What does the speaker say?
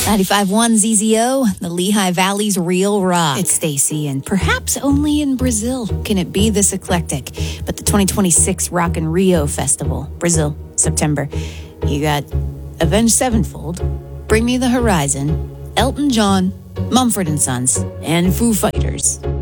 95.1 ZZO, the Lehigh Valley's real rock. It's Stacy, and perhaps only in Brazil can it be this eclectic. But the 2026 Rock in Rio Festival, Brazil, September. You got Avenged Sevenfold, Bring Me the Horizon, Elton John, Mumford & Sons, and Foo Fighters.